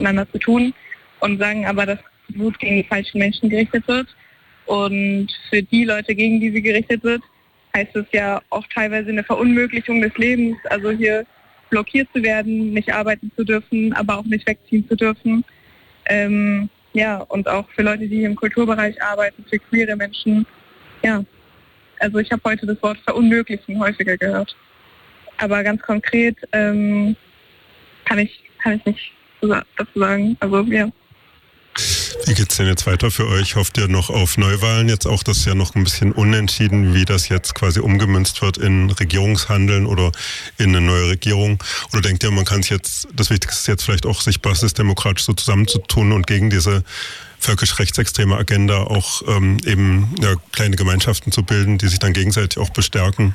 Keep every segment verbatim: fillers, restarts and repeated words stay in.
miteinander zu tun und sagen aber, dass Wut gegen die falschen Menschen gerichtet wird. Und für die Leute, gegen die sie gerichtet wird, heißt es ja auch teilweise eine Verunmöglichung des Lebens, also hier blockiert zu werden, nicht arbeiten zu dürfen, aber auch nicht wegziehen zu dürfen. Ähm, ja, und auch für Leute, die hier im Kulturbereich arbeiten, für queere Menschen, ja. Also ich habe heute das Wort verunmöglichen häufiger gehört. Aber ganz konkret ähm, kann ich kann ich nicht dazu sagen. Also ja. Wie geht's denn jetzt weiter für euch? Hofft ihr noch auf Neuwahlen jetzt auch? Das ist ja noch ein bisschen unentschieden, wie das jetzt quasi umgemünzt wird in Regierungshandeln oder in eine neue Regierung. Oder denkt ihr, man kann es jetzt, das Wichtigste ist jetzt vielleicht auch, sich basisdemokratisch so zusammenzutun und gegen diese völkisch-rechtsextreme Agenda auch ähm, eben ja, kleine Gemeinschaften zu bilden, die sich dann gegenseitig auch bestärken?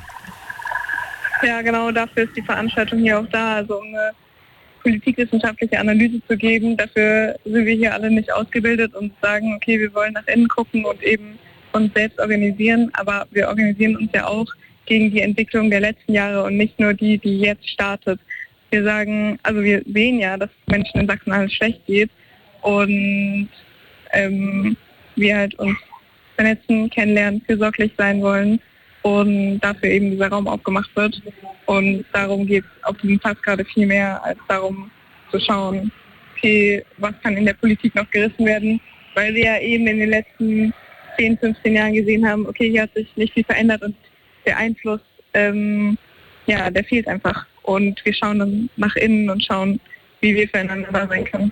Ja, genau, dafür ist die Veranstaltung hier auch da, also um eine politikwissenschaftliche Analyse zu geben. Dafür sind wir hier alle nicht ausgebildet und sagen, okay, wir wollen nach innen gucken und eben uns selbst organisieren, aber wir organisieren uns ja auch gegen die Entwicklung der letzten Jahre und nicht nur die, die jetzt startet. Wir sagen, also wir sehen ja, dass es Menschen in Sachsen-Anhalt schlecht geht und ähm, wir halt uns vernetzen, kennenlernen, fürsorglich sein wollen und dafür eben dieser Raum aufgemacht wird. Und darum geht es auf diesem Platz gerade viel mehr, als darum zu schauen, okay, was kann in der Politik noch gerissen werden, weil wir ja eben in den letzten zehn, fünfzehn Jahren gesehen haben, okay, hier hat sich nicht viel verändert und der Einfluss, ähm, ja, der fehlt einfach. Und wir schauen dann nach innen und schauen, wie wir füreinander da sein können.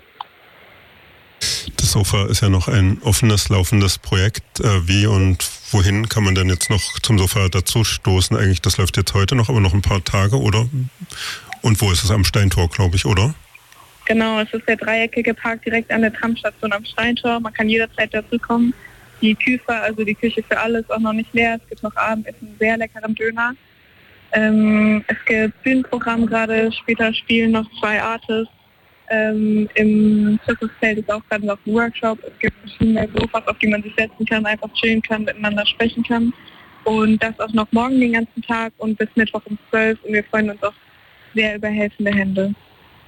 Das Sofa ist ja noch ein offenes, laufendes Projekt. Wie und wohin kann man denn jetzt noch zum Sofa dazu stoßen? Eigentlich, das läuft jetzt heute noch, aber noch ein paar Tage, oder? Und wo ist es? Am Steintor, glaube ich, oder? Genau, es ist der dreieckige Park direkt an der Tramstation am Steintor. Man kann jederzeit dazukommen. Die Küfe, also die Küche für alle, ist auch noch nicht leer. Es gibt noch Abendessen, sehr leckeren Döner. Ähm, es gibt Bühnenprogramm gerade, später spielen noch zwei Artists. Ähm, Im Zirkuszelt ist auch gerade noch ein Workshop. Es gibt verschiedene Sofas, auf die man sich setzen kann, einfach chillen kann, miteinander sprechen kann. Und das auch noch morgen den ganzen Tag und bis Mittwoch um zwölf. Und wir freuen uns auch sehr über helfende Hände.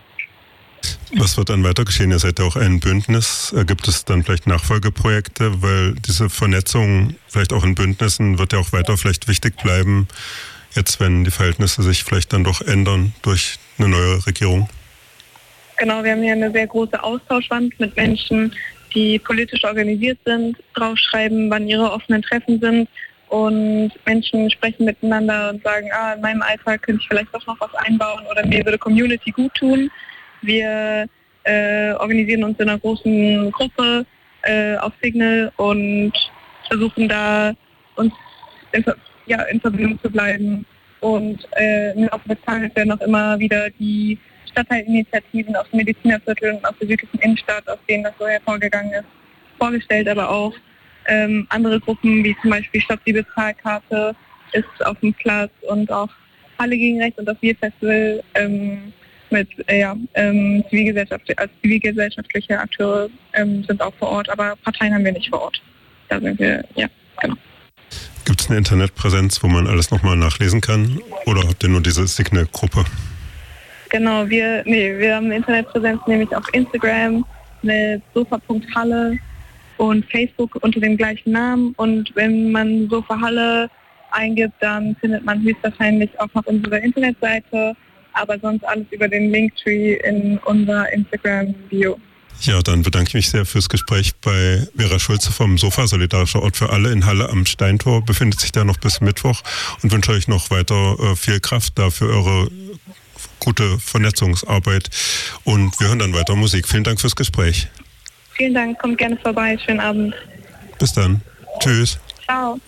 Was wird dann weiter geschehen? Ihr seid ja auch ein Bündnis. Gibt es dann vielleicht Nachfolgeprojekte? Weil diese Vernetzung vielleicht auch in Bündnissen wird ja auch weiter vielleicht wichtig bleiben, jetzt wenn die Verhältnisse sich vielleicht dann doch ändern durch eine neue Regierung. Genau, wir haben hier eine sehr große Austauschwand mit Menschen, die politisch organisiert sind, draufschreiben, wann ihre offenen Treffen sind und Menschen sprechen miteinander und sagen, ah, in meinem Alltag könnte ich vielleicht doch noch was einbauen oder mir würde Community gut tun. Wir äh, organisieren uns in einer großen Gruppe äh, auf Signal und versuchen da uns in, ja, in Verbindung zu bleiben. Und äh, im Laufe des Tages werden auch immer wieder die Stadtteilinitiativen aus dem Medizinerviertel und aus der südlichen Innenstadt, aus denen das so hervorgegangen ist, vorgestellt, aber auch ähm, andere Gruppen, wie zum Beispiel Stopp die Bezahlkarte ist auf dem Platz und auch Halle gegen Recht und das Wir-Festival ähm, mit äh, ja, ähm, Zivilgesellschaft, als zivilgesellschaftliche Akteure ähm, sind auch vor Ort, aber Parteien haben wir nicht vor Ort. Da sind wir, ja, genau. Gibt es eine Internetpräsenz, wo man alles nochmal nachlesen kann oder habt ihr nur diese Signal-Gruppe? Genau, wir, nee, wir haben eine Internetpräsenz nämlich auf Instagram mit sofa punkt halle und Facebook unter dem gleichen Namen. Und wenn man Sofa Halle eingibt, dann findet man höchstwahrscheinlich auch noch unsere Internetseite, aber sonst alles über den Linktree in unserer Instagram-Bio. Ja, dann bedanke ich mich sehr fürs Gespräch bei Vera Schulze vom Sofa, Solidarischer Ort für alle in Halle am Steintor, befindet sich da noch bis Mittwoch und wünsche euch noch weiter äh, viel Kraft da für eure gute Vernetzungsarbeit und wir hören dann weiter Musik. Vielen Dank fürs Gespräch. Vielen Dank, kommt gerne vorbei. Schönen Abend. Bis dann. Tschüss. Ciao.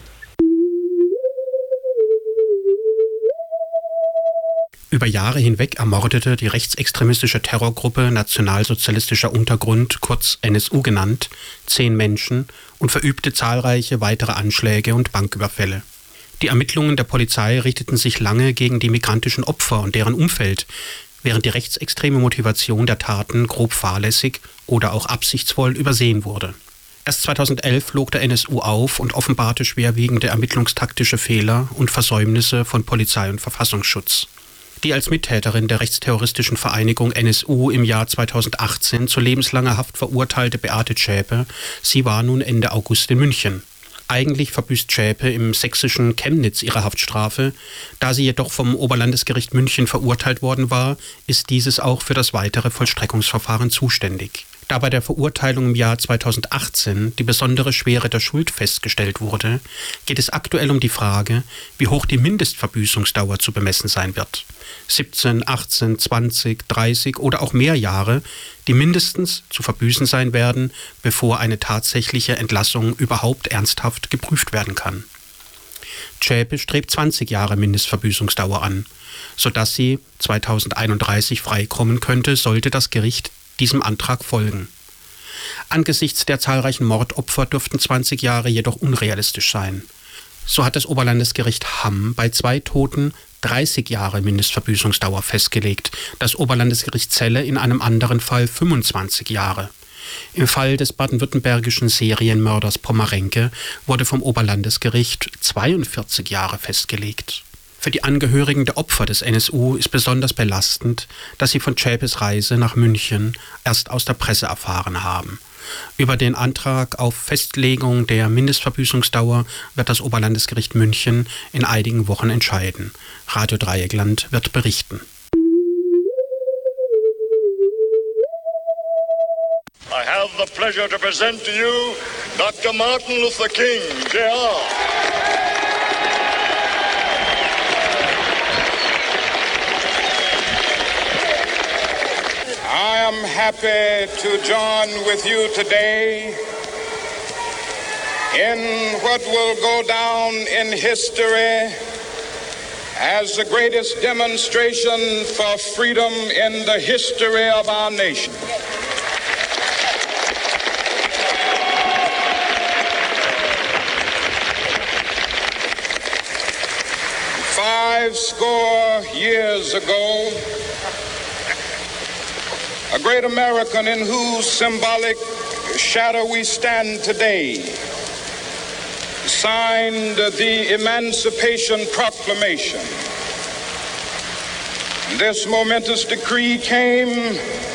Über Jahre hinweg ermordete die rechtsextremistische Terrorgruppe Nationalsozialistischer Untergrund, kurz N S U genannt, zehn Menschen und verübte zahlreiche weitere Anschläge und Banküberfälle. Die Ermittlungen der Polizei richteten sich lange gegen die migrantischen Opfer und deren Umfeld, während die rechtsextreme Motivation der Taten grob fahrlässig oder auch absichtsvoll übersehen wurde. Erst zweitausendelf log der N S U auf und offenbarte schwerwiegende ermittlungstaktische Fehler und Versäumnisse von Polizei und Verfassungsschutz. Die als Mittäterin der rechtsterroristischen Vereinigung N S U im Jahr zweitausendachtzehn zu lebenslanger Haft verurteilte Beate Zschäpe, sie war nun Ende August in München. Eigentlich verbüßt Zschäpe im sächsischen Chemnitz ihre Haftstrafe. Da sie jedoch vom Oberlandesgericht München verurteilt worden war, ist dieses auch für das weitere Vollstreckungsverfahren zuständig. Da bei der Verurteilung im Jahr zweitausendachtzehn die besondere Schwere der Schuld festgestellt wurde, geht es aktuell um die Frage, wie hoch die Mindestverbüßungsdauer zu bemessen sein wird. siebzehn, achtzehn, zwanzig, dreißig oder auch mehr Jahre, die mindestens zu verbüßen sein werden, bevor eine tatsächliche Entlassung überhaupt ernsthaft geprüft werden kann. Zschäpe strebt zwanzig Jahre Mindestverbüßungsdauer an, sodass sie zweitausendeinunddreißig freikommen könnte, sollte das Gericht diesem Antrag folgen. Angesichts der zahlreichen Mordopfer dürften zwanzig Jahre jedoch unrealistisch sein. So hat das Oberlandesgericht Hamm bei zwei Toten dreißig Jahre Mindestverbüßungsdauer festgelegt, das Oberlandesgericht Celle in einem anderen Fall fünfundzwanzig Jahre. Im Fall des baden-württembergischen Serienmörders Pommerenke wurde vom Oberlandesgericht zweiundvierzig Jahre festgelegt. Für die Angehörigen der Opfer des N S U ist besonders belastend, dass sie von Zschäpes Reise nach München erst aus der Presse erfahren haben. Über den Antrag auf Festlegung der Mindestverbüßungsdauer wird das Oberlandesgericht München in einigen Wochen entscheiden. Radio Dreieckland wird berichten. I have the pleasure to present to you Doctor Martin Luther King, J R I am happy to join with you today in what will go down in history as the greatest demonstration for freedom in the history of our nation. Five score years ago, a great American in whose symbolic shadow we stand today signed the Emancipation Proclamation. This momentous decree came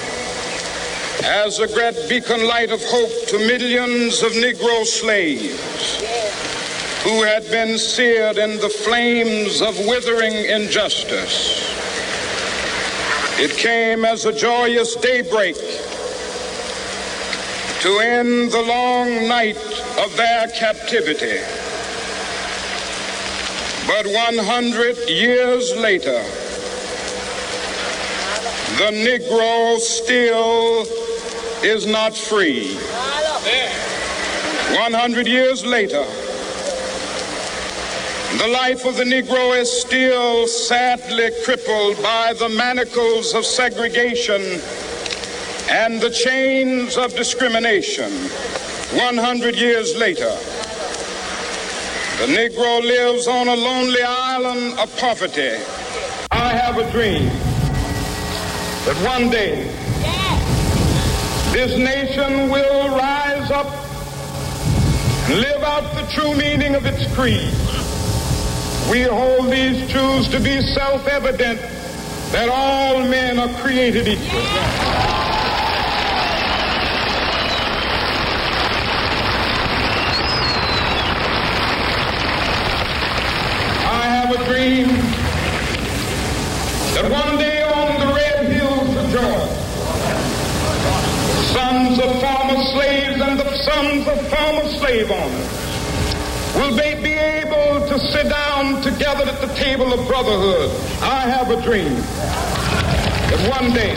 as a great beacon light of hope to millions of Negro slaves who had been seared in the flames of withering injustice. It came as a joyous daybreak to end the long night of their captivity. But one hundred years later, the Negro still is not free. one hundred years later, the life of the Negro is still sadly crippled by the manacles of segregation and the chains of discrimination. one hundred years later, the Negro lives on a lonely island of poverty. I have a dream that one day this nation will rise up and live out the true meaning of its creed. We hold these truths to be self-evident, that all men are created equal. I have a dream that one day on the red hills of Georgia, the sons of former slaves and the sons of former slave owners will they be able to sit down together at the table of brotherhood. I have a dream that one day,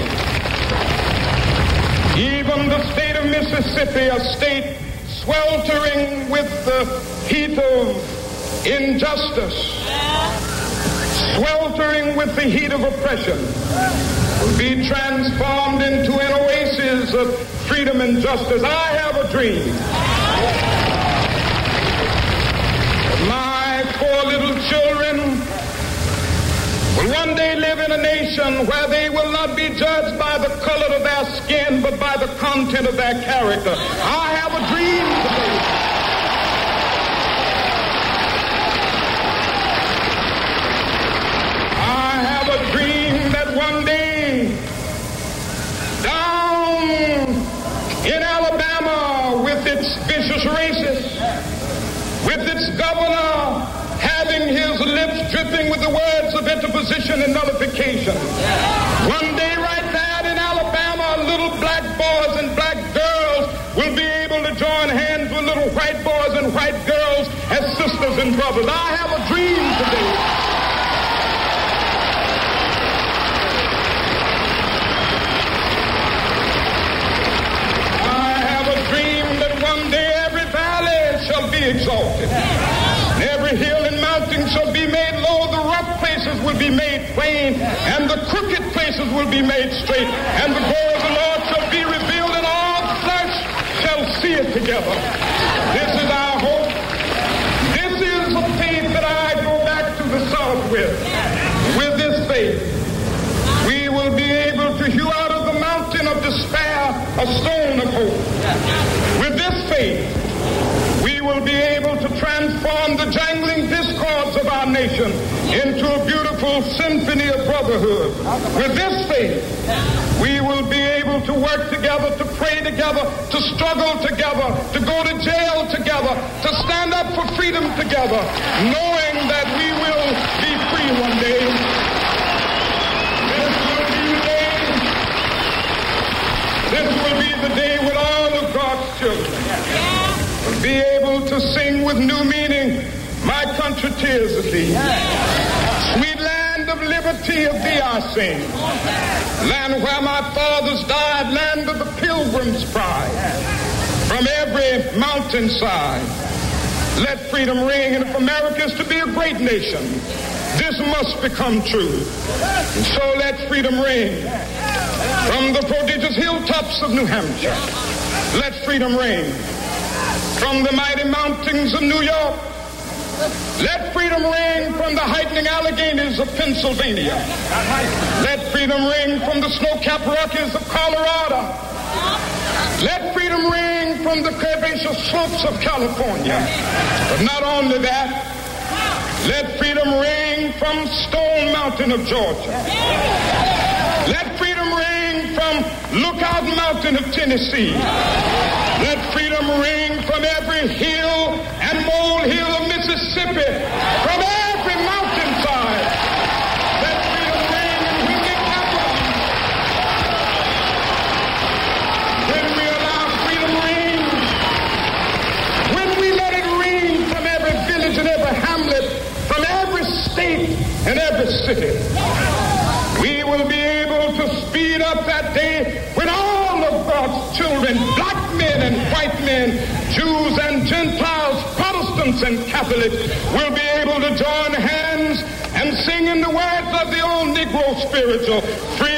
even the state of Mississippi, a state sweltering with the heat of injustice, sweltering with the heat of oppression, will be transformed into an oasis of freedom and justice. I have a dream. My four little children will one day live in a nation where they will not be judged by the color of their skin, but by the content of their character. I have a dream today. I have a dream In Alabama, with its vicious racists, with its governor having his lips dripping with the words of interposition and nullification. One day right there in Alabama, little black boys and black girls will be able to join hands with little white boys and white girls as sisters and brothers. I have a dream today. I have a dream that one day every valley shall be exalted. And every hill and mountain shall be made low, the rough places will be made plain, and the crooked places will be made straight, and the glory of the Lord shall be revealed, and all flesh shall see it together. This is our hope. This is the faith that I go back to the South with. With this faith, we will be able to hew out of the mountain of despair a stone of hope. With this faith, we will be able to transform the jangling discords of our nation into a beautiful symphony of brotherhood. With this faith, we will be able to work together, to pray together, to struggle together, to go to jail together, to stand up for freedom together, knowing that we will be free one day. This will be the day. This will be the day when all of God's children be able to sing with new meaning, my country tears of thee. Sweet land of liberty, of thee I sing. Land where my fathers died, land of the pilgrim's pride. From every mountainside, let freedom ring. And if America is to be a great nation, this must become true. And so let freedom ring. From the prodigious hilltops of New Hampshire, let freedom ring. From the mighty mountains of New York, let freedom ring. From the heightening Alleghenies of Pennsylvania, let freedom ring. From the snow-capped Rockies of Colorado, let freedom ring. From the curvaceous slopes of California. But not only that, let freedom ring from Stone Mountain of Georgia. Let freedom ring from Lookout Mountain of Tennessee. Let freedom ring from every hill and molehill of Mississippi, from every mountainside. Let freedom ring, and when we capital, when we allow freedom ring, when we let it ring from every village and every hamlet, from every state and every city, we will be able to speed up that day when all of God's children, black men and white men, Jews and Gentiles, Protestants and Catholics, will be able to join hands and sing in the words of the old Negro spiritual, free